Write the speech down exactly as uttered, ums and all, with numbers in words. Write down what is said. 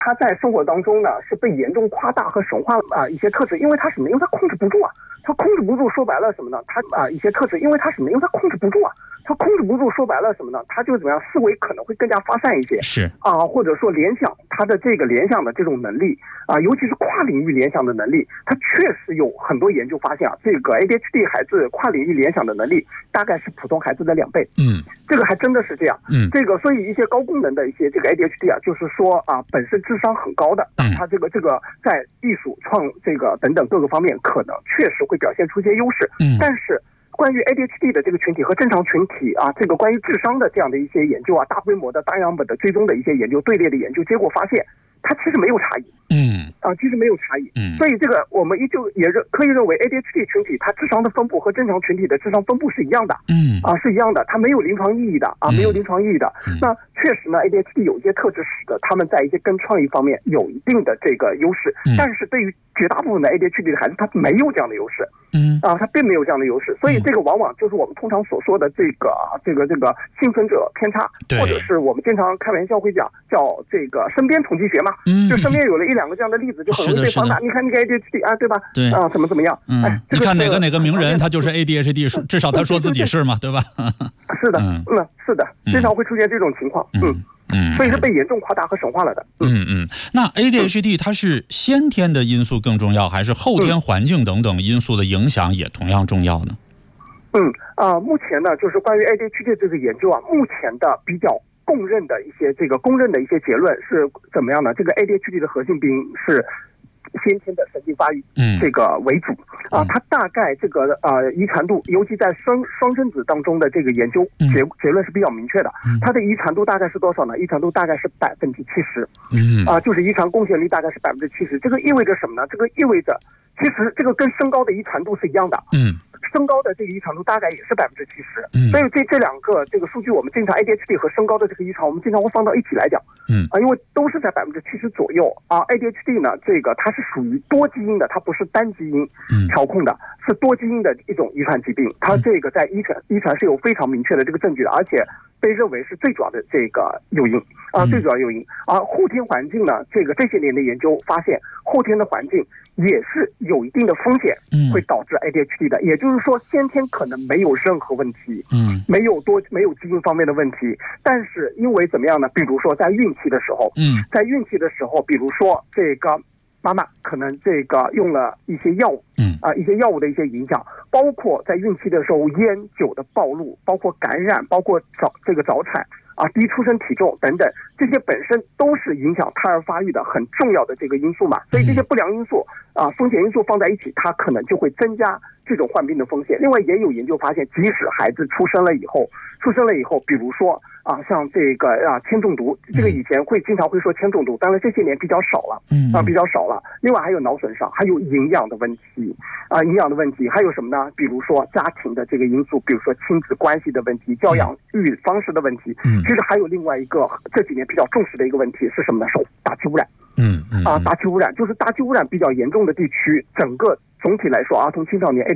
它在生活当中呢是被严重夸大和神化啊、呃、一些特质，因为它什么？因为它控制不住啊，它控制不住，说白了什么呢？它啊、呃、一些特质，因为它什么？因为它控制不住啊，它控制不住，说白了什么呢？它就怎么样，思维可能会更加发散一些， 是啊、呃，或者说联想，它的这个联想的这种能力啊、呃，尤其是跨领域联想的能力，它确实有很多研究发现啊，这个 A D H D 孩子跨领域联想的能力大概是普通孩子的两倍， 嗯， 这个还真的是这样， 嗯， 这个所以一些高功能的一些这个 A D H D 啊，就是说啊，本身智商很高的， 嗯， 它这个这个在艺术创这个等等各个方面可能确实会表现出一些优势， 嗯， 但是关于 A D H D 的这个群体和正常群体啊，这个关于智商的这样的一些研究啊，大规模的大样本的追踪的一些研究队列的研究，结果发现它其实没有差异， 嗯， 啊，其实没有差异， 嗯， 所以这个我们依旧也认可以认为 A D H D 群体它智商的分布和正常群体的智商分布是一样的， 嗯， 啊是一样的，它没有临床意义的啊，没有临床意义的。 嗯、 那确实呢 ，A D H D 有一些特质使得他们在一些跟创意方面有一定的这个优势， 嗯、 但是对于绝大部分的 A D H D 的孩子，他没有这样的优势， 嗯， 啊，他并没有这样的优势，所以这个往往就是我们通常所说的这个这个这个幸存者偏差，或者是我们经常开玩笑会讲叫这个身边统计学嘛， 嗯， 就身边有了一两个这样的例子，就很容易被放大。你看那个 A D H D 啊，对吧？ 对啊，怎么怎么样？ 嗯， 哎， 你看哪个哪个名人他就是 A D H D， 至少他说自己是嘛，对吧？ 是的，嗯，是的，经常会出现这种情况，嗯。 嗯， 所以是被严重夸大和神化了的。 嗯嗯，那 A D H D 它是先天的因素更重要，还是后天环境等等因素的影响也同样重要呢？ 嗯啊、呃，目前呢，就是关于 A D H D 这个研究啊，目前的比较公认的一些这个公认的一些结论是怎么样呢？这个 A D H D 的核心病是先天的神经发育， 嗯， 这个为主啊、呃，它大概这个呃遗传度，尤其在双双生子当中的这个研究结结论是比较明确的，它的遗传度大概是多少呢？遗传度大概是百分之七十， 嗯啊、呃，就是遗传贡献率大概是百分之七十。这个意味着什么呢？这个意味着其实这个跟身高的遗传度是一样的， 嗯。 身高的这个遗传度大概也是百分之七十， 嗯， 所以这这两个这个数据，我们经常 A D H D 和身高的这个遗传，我们经常会放到一起来讲， 嗯啊，因为都是在百分之七十左右啊。A D H D 呢，这个它是属于多基因的，它不是单基因调控的，是多基因的一种遗传疾病。它这个在遗传遗传是有非常明确的这个证据的，而且被认为是最主要的这个诱因啊，最主要诱因。而后天环境呢，这个这些年的研究发现，后天的环境也是有一定的风险，会导致 A D H D 的。也就是说，先天可能没有任何问题， 嗯， 没有多没有基因方面的问题，但是因为怎么样呢？比如说在孕期的时候， 嗯， 在孕期的时候，比如说这个妈妈可能这个用了一些药物， 嗯啊、呃，一些药物的一些影响，包括在孕期的时候烟酒的暴露，包括感染，包括早这个早产。啊，低出生体重等等，这些本身都是影响胎儿发育的很重要的这个因素嘛。所以这些不良因素啊、风险因素放在一起，它可能就会增加这种患病的风险。另外，也有研究发现，即使孩子出生了以后，出生了以后，比如说啊，像这个啊铅中毒，这个以前会经常会说铅中毒，当然这些年比较少了，啊比较少了。另外还有脑损伤，还有营养的问题啊，营养的问题，还有什么呢？比如说家庭的这个因素，比如说亲子关系的问题、教养育方式的问题。其实还有另外一个这几年比较重视的一个问题是什么呢？是大气污染。 嗯嗯啊，大气污染就是大气污染比较严重的地区，整个总体来说，儿童青少年